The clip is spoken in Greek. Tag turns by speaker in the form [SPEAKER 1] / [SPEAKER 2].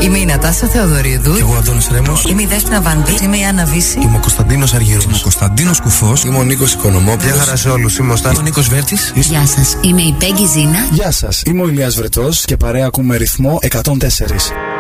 [SPEAKER 1] Είμαι η Νατάσα Θεοδωρίδου.
[SPEAKER 2] Και εγώ Αντώνης Ρέμος.
[SPEAKER 1] Είμαι η Δέσποινα Βάνδη. Είμαι η Άννα Βύση.
[SPEAKER 2] Είμαι ο Κωνσταντίνος Αργύρος.
[SPEAKER 3] Είμαι ο Κωνσταντίνος Κουφός.
[SPEAKER 2] Είμαι ο Νίκος Οικονομόπουλος.
[SPEAKER 4] Γεια χαρά σε όλους. Είμαι
[SPEAKER 2] ο Νίκος Βέρτης.
[SPEAKER 5] Γεια σας. Είμαι η Πέγγι Ζήνα.
[SPEAKER 6] Γεια σας. Είμαι ο Ηλίας Βρετός και παρέα ακούμε ρυθμό 104.